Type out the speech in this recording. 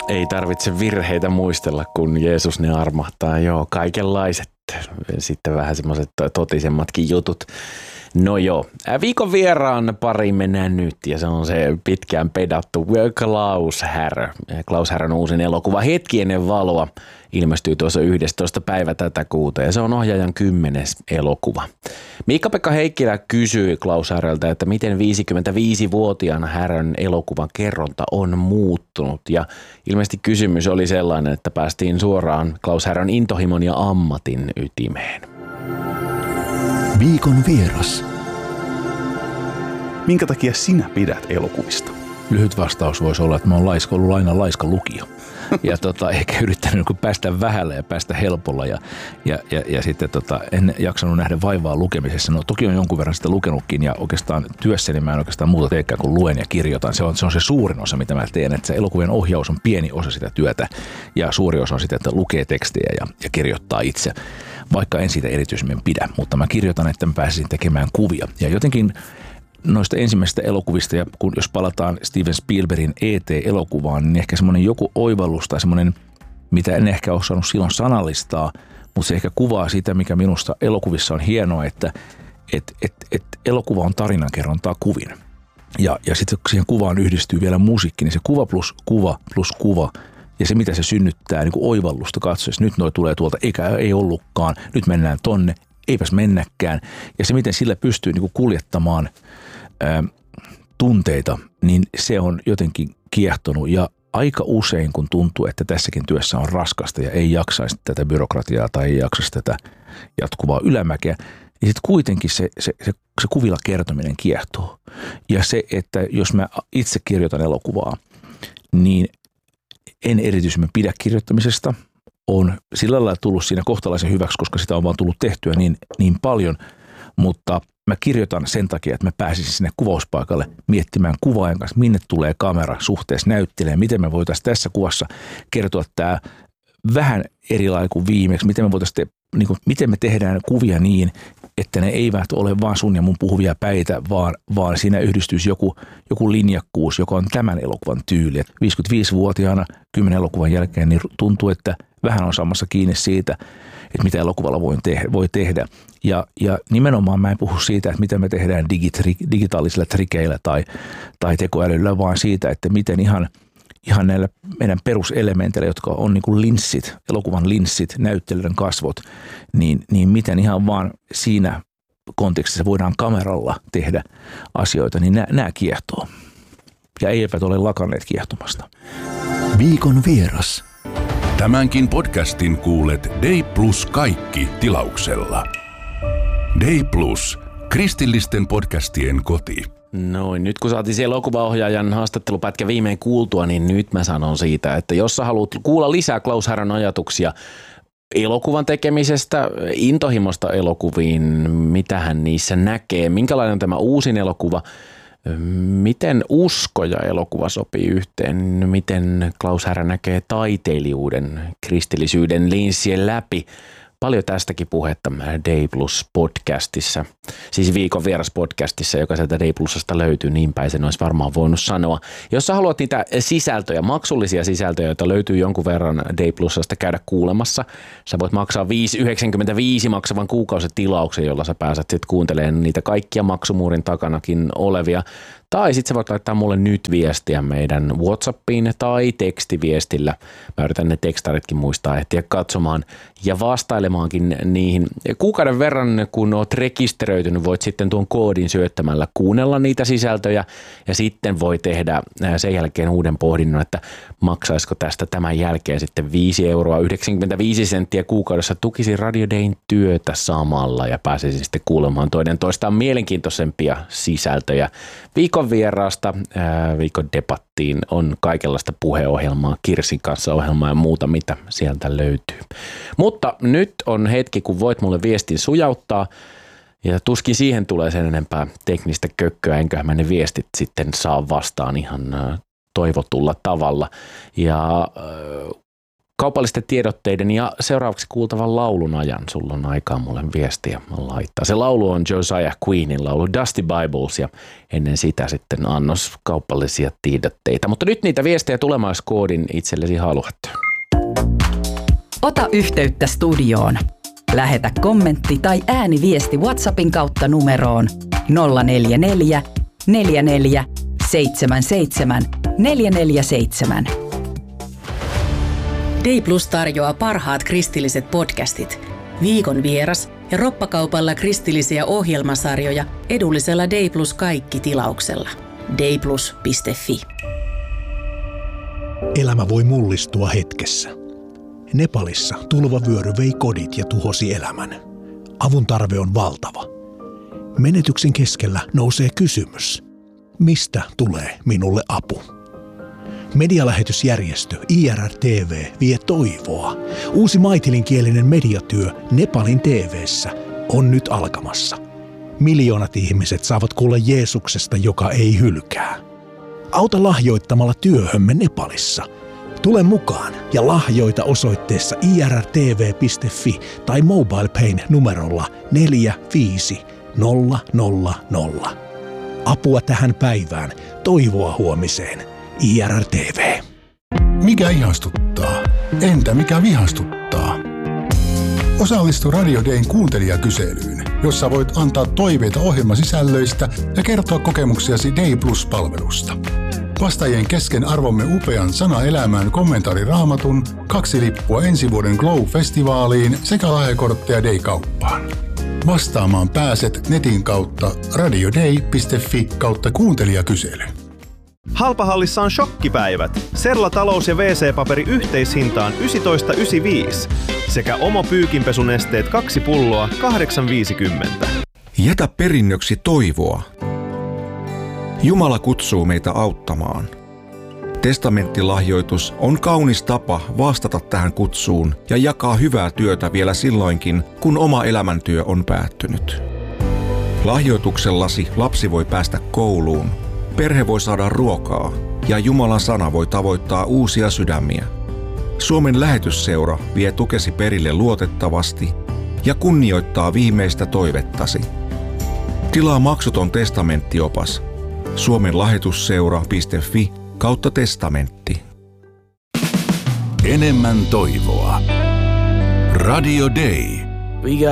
Ei tarvitse virheitä muistella, kun Jeesus ne armahtaa. Joo, kaikenlaiset. Sitten vähän semmoiset totisemmatkin jutut. No joo, viikon vieraan pari mennään nyt ja se on se pitkään pedattu Klaus Härö. Klaus Härön uusin elokuva Hetki ennen valoa ilmestyy tuossa 11. päivä tätä kuuta ja se on ohjaajan 10. elokuva. Miikka-Pekka Heikkilä kysyi Klaus Häröltä, että miten 55-vuotiaana Härön elokuvan kerronta on muuttunut ja ilmeisesti kysymys oli sellainen, että päästiin suoraan Klaus Härön intohimon ja ammatin ytimeen. Viikon vieras. Minkä takia sinä pidät elokuvista? Lyhyt vastaus voisi olla, että mä oon ollut aina laiska lukija. Ja ehkä yrittänyt päästä vähällä ja päästä helpolla ja sitten en jaksanut nähdä vaivaa lukemisessa. No toki on jonkun verran sitä lukenutkin ja oikeastaan työssäni mä en oikeastaan muuta teekään kuin luen ja kirjoitan. Se on se suurin osa, mitä mä teen, että se elokuvien ohjaus on pieni osa sitä työtä ja suuri osa on sitä, että lukee tekstejä ja kirjoittaa itse. Vaikka en siitä erityisemmin pidä, mutta mä kirjoitan, että mä pääsisin tekemään kuvia. Ja jotenkin noista ensimmäisistä elokuvista, ja kun jos palataan Steven Spielbergin E.T.-elokuvaan, niin ehkä semmoinen joku oivallus tai semmoinen, mitä en ehkä osannut silloin sanallistaa, mutta se ehkä kuvaa sitä, mikä minusta elokuvissa on hienoa, että elokuva on tarinankerrontaa kuvin. Ja sitten kun siihen kuvaan yhdistyy vielä musiikki, niin se kuva plus kuva, ja se, mitä se synnyttää, niin kuin oivallusta katsoessa. Nyt noi tulee tuolta, eikä ei ollutkaan, nyt mennään tonne, eipäs mennäkään. Ja se, miten sillä pystyy niin kuin kuljettamaan tunteita, niin se on jotenkin kiehtonut. Ja aika usein, kun tuntuu, että tässäkin työssä on raskasta ja ei jaksaisi tätä byrokratiaa tai ei jaksaisi tätä jatkuvaa ylämäkeä, niin sitten kuitenkin se kuvilla kertominen kiehtoo. Ja se, että jos mä itse kirjoitan elokuvaa, niin en erityisemmin pidä kirjoittamisesta. On sillä lailla tullut siinä kohtalaisen hyväksi, koska sitä on vaan tullut tehtyä niin paljon, mutta mä kirjoitan sen takia, että mä pääsisin sinne kuvauspaikalle miettimään kuvaajan kanssa, minne tulee kamera suhteessa näyttelemään, miten me voitaisiin tässä kuvassa kertoa tämä vähän eri lailla kuin viimeksi, miten me tehdään kuvia niin, että ne eivät ole vaan sun ja mun puhuvia päitä, vaan siinä yhdistyisi joku linjakkuus, joka on tämän elokuvan tyyli. 55-vuotiaana 10 elokuvan jälkeen niin tuntuu, että vähän on saamassa kiinni siitä, että mitä elokuvalla voi tehdä. Ja nimenomaan mä en puhu siitä, että mitä me tehdään digitaalisilla trikeillä tai tekoälyllä, vaan siitä, että miten ihan näillä meidän peruselementeillä, jotka on niin kuin linssit, elokuvan linssit, näyttelijöiden kasvot, niin miten ihan vaan siinä kontekstissa voidaan kameralla tehdä asioita, niin nämä kiehtoo. Ja eivät ole lakanneet kiehtomasta. Viikon vieras. Tämänkin podcastin kuulet Day Plus kaikki -tilauksella. Day Plus, kristillisten podcastien koti. Noin, nyt kun saatiin siellä elokuvaohjaajan haastattelupätkä viimein kuultua, niin nyt mä sanon siitä, että jos sä haluat kuulla lisää Klaus Härön ajatuksia elokuvan tekemisestä, intohimosta elokuviin, mitä hän niissä näkee, minkälainen on tämä uusin elokuva, miten usko ja elokuva sopii yhteen, miten Klaus Härö näkee taiteilijuuden, kristillisyyden linssien läpi. Paljon tästäkin puhetta Day Plus podcastissa, siis viikon vieras podcastissa, joka sieltä Day Plusasta löytyy, niin päin sen olisi varmaan voinut sanoa. Jos sä haluat niitä sisältöjä, maksullisia sisältöjä, joita löytyy jonkun verran Day Plusasta käydä kuulemassa, sä voit maksaa 5,95 maksavan kuukausitilauksen, jolla sä pääset sitten kuuntelemaan niitä kaikkia maksumuurin takanakin olevia. Tai sitten sä voit laittaa mulle nyt viestiä meidän WhatsAppiin tai tekstiviestillä. Mä yritän ne tekstaritkin muistaa ehtiä katsomaan ja vastailemaankin niihin. Kuukauden verran, kun oot rekisteröitynyt, voit sitten tuon koodin syöttämällä kuunnella niitä sisältöjä ja sitten voi tehdä sen jälkeen uuden pohdinnon, että maksaisiko tästä tämän jälkeen sitten 5,95 € kuukaudessa. Tukisi Radio Dayn työtä samalla ja pääsisi sitten kuulemaan toinen toistaan mielenkiintoisempia sisältöjä. Viikon vieraasta, viikon debattiin on kaikenlaista puheohjelmaa, Kirsin kanssa ohjelmaa ja muuta, mitä sieltä löytyy. Mutta nyt on hetki, kun voit mulle viestin sujauttaa ja tuskin siihen tulee sen enempää teknistä kökköä, enköhän mä ne viestit sitten saa vastaan ihan toivotulla tavalla. Ja kaupallisten tiedotteiden ja seuraavaksi kuultavan laulun ajan. Sulla on aikaa mulle viestiä laittaa. Se laulu on Josiah Queenin laulu Dusty Bibles ja ennen sitä sitten annos kaupallisia tiedotteita. Mutta nyt niitä viestejä tulemaan, jos koodin itsellesi haluat. Ota yhteyttä studioon. Lähetä kommentti tai ääniviesti WhatsAppin kautta numeroon 044 44 77 447. Day Plus tarjoaa parhaat kristilliset podcastit, Viikon vieras ja roppakaupalla kristillisiä ohjelmasarjoja edullisella Day Plus -kaikki-tilauksella. dayplus.fi. Elämä voi mullistua hetkessä. Nepalissa tulvavyöry vei kodit ja tuhosi elämän. Avun tarve on valtava. Menetyksen keskellä nousee kysymys. Mistä tulee minulle apu? Medialähetysjärjestö IRR-TV vie toivoa. Uusi maitilinkielinen mediatyö Nepalin TV:ssä on nyt alkamassa. Miljoonat ihmiset saavat kuulla Jeesuksesta, joka ei hylkää. Auta lahjoittamalla työhömme Nepalissa. Tule mukaan ja lahjoita osoitteessa irrtv.fi tai MobilePayn numerolla 45000. Apua tähän päivään, toivoa huomiseen. IRR-TV. Mikä ihastuttaa? Entä mikä vihastuttaa? Osallistu Radio Dayn kuuntelijakyselyyn, jossa voit antaa toiveita ohjelmasisällöistä ja kertoa kokemuksiasi Day Plus-palvelusta. Vastaajien kesken arvomme upean Sana elämään kommentaariraamatun, 2 lippua ensi vuoden Glow-festivaaliin sekä lahjakortteja Day-kauppaan. Vastaamaan pääset netin kautta radioday.fi/kuuntelijakysely. Halpahallissa on shokkipäivät. Serla talous- ja WC-paperi yhteishintaan 19,95 sekä Omo pyykinpesunesteet 2 pulloa 8,50. Jätä perinnöksi toivoa. Jumala kutsuu meitä auttamaan. Testamenttilahjoitus on kaunis tapa vastata tähän kutsuun ja jakaa hyvää työtä vielä silloinkin, kun oma elämäntyö on päättynyt. Lahjoituksellasi lapsi voi päästä kouluun, perhe voi saada ruokaa ja Jumalan sana voi tavoittaa uusia sydämiä. Suomen lähetysseura vie tukesi perille luotettavasti ja kunnioittaa viimeistä toivettasi. Tilaa maksuton testamenttiopas suomenlahetusseura.fi/testamentti. Enemmän toivoa. Radio Day.